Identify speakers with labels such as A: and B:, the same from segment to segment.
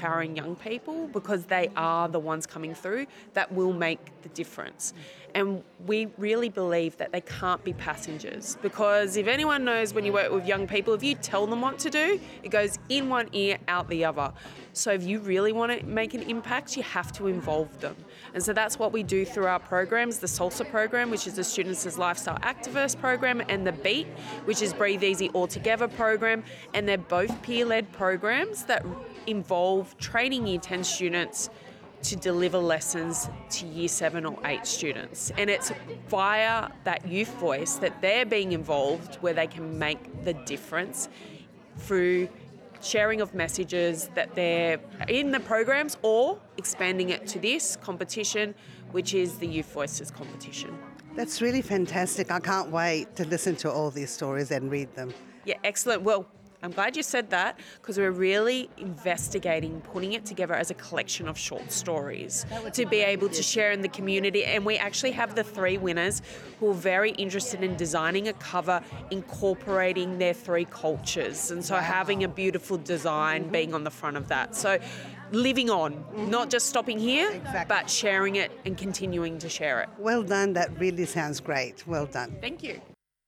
A: empowering young people, because they are the ones coming through that will make the difference. And we really believe that they can't be passengers, because if anyone knows, when you work with young people, if you tell them what to do, it goes in one ear, out the other. So if you really want to make an impact, you have to involve them. And so that's what we do through our programs, the SALSA program, which is the Students as Lifestyle Activists program, and the BEAT, which is Breathe Easy Altogether program. And they're both peer-led programs that involve training Year 10 students to deliver lessons to Year 7 or 8 students. And it's via that youth voice that they're being involved where they can make the difference through sharing of messages that they're in the programs, or expanding it to this competition, which is the Youth Voices competition.
B: That's really fantastic. I can't wait to listen to all these stories and read them.
A: Yeah, excellent. Well, I'm glad you said that, because we're really investigating putting it together as a collection of short stories to be able to share in the community. And we actually have the 3 winners who are very interested in designing a cover incorporating their 3 cultures. And so having a beautiful design being on the front of that. So living on, not just stopping here, but sharing it and continuing to share it.
B: Well done. That really sounds great. Well done.
A: Thank you.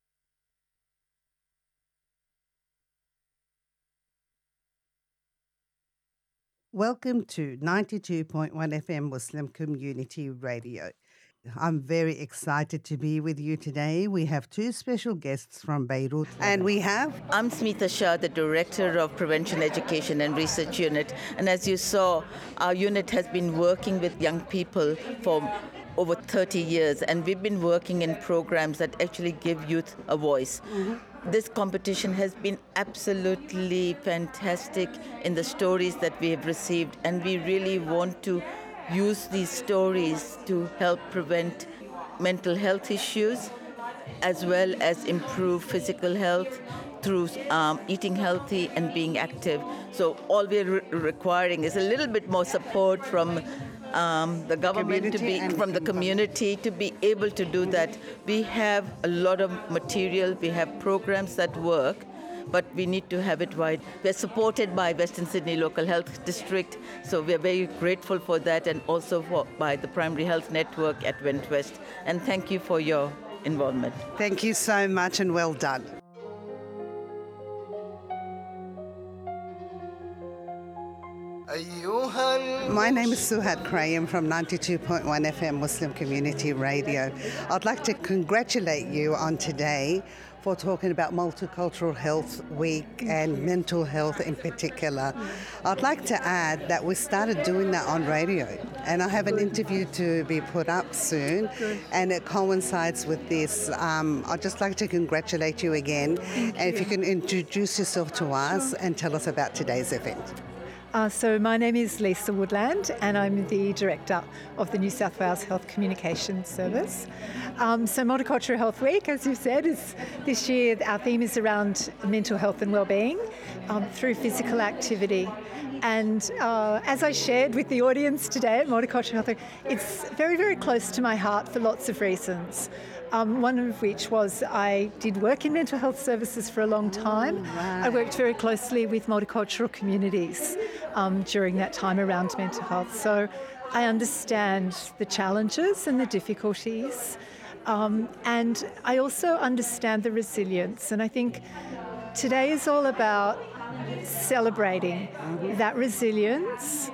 B: Welcome to 92.1 FM Muslim Community Radio. I'm very excited to be with you today. We have 2 special guests from Beirut, and we have...
C: I'm Smitha Shah, the Director of Prevention Education and Research Unit. And as you saw, our unit has been working with young people for over 30 years, and we've been working in programs that actually give youth a voice. This competition has been absolutely fantastic in the stories that we have received, and we really want to use these stories to help prevent mental health issues as well as improve physical health through eating healthy and being active. So all we're requiring is a little bit more support from the government, from the community, to be able to do that. We have a lot of material, we have programs that work, but we need to have it wide. We're supported by Western Sydney Local Health District, so we're very grateful for that, and also by the Primary Health Network at Went West. And thank you for your involvement.
B: Thank you so much, and well done. My name is Suhad Krayem from 92.1 FM Muslim Community Radio. I'd like to congratulate you on today for talking about Multicultural Health Week and mental health in particular. I'd like to add that we started doing that on radio, and I have an interview to be put up soon, and it coincides with this. I'd just like to congratulate you again, and if you can introduce yourself to us and tell us about today's event.
D: So my name is Lisa Woodland, and I'm the Director of the New South Wales Health Communications Service. So Multicultural Health Week, as you've said, is this year our theme is around mental health and wellbeing through physical activity. And as I shared with the audience today at Multicultural Health Week, it's very, very close to my heart for lots of reasons. One of which was I did work in mental health services for a long time. I worked very closely with multicultural communities during that time around mental health. So I understand the challenges and the difficulties. And I also understand the resilience. And I think today is all about celebrating that resilience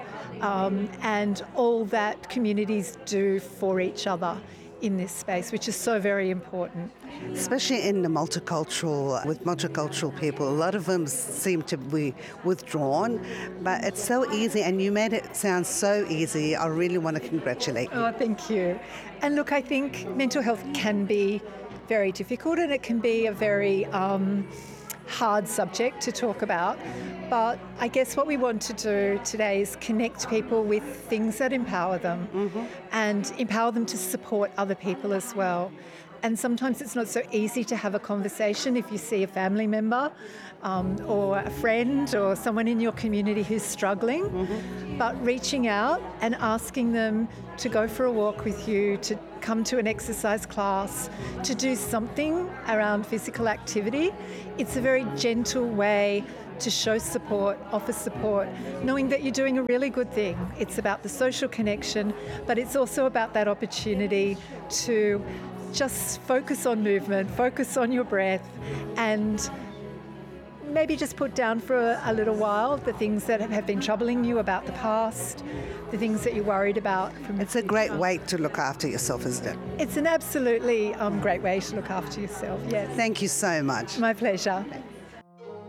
D: and all that communities do for each other in this space, which is so very important.
B: Especially in the with multicultural people, a lot of them seem to be withdrawn, but it's so easy, and you made it sound so easy. I really want to congratulate you.
D: Oh, thank you. And look, I think mental health can be very difficult, and it can be a very hard subject to talk about, but I guess what we want to do today is connect people with things that empower them and empower them to support other people as well. And sometimes it's not so easy to have a conversation if you see a family member or a friend or someone in your community who's struggling, but reaching out and asking them to go for a walk with you, to come to an exercise class, to do something around physical activity. It's a very gentle way to show support, offer support, knowing that you're doing a really good thing. It's about the social connection, but it's also about that opportunity to just focus on movement, focus on your breath, and maybe just put down for a little while the things that have been troubling you about the past, the things that you're worried about.
B: It's a great way to look after yourself, isn't it?
D: It's an absolutely great way to look after yourself, yes.
B: Thank you so much.
D: My pleasure.